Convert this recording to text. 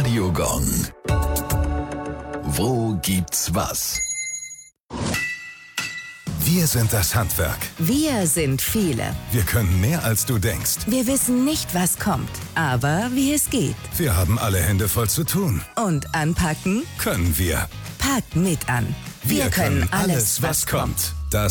Radiogong. Wo gibt's was? Wir sind das Handwerk. Wir sind viele. Wir können mehr als du denkst. Wir wissen nicht, was kommt, aber wie es geht. Wir haben alle Hände voll zu tun. Und anpacken Können wir. packt mit an. Wir können alles, was kommt.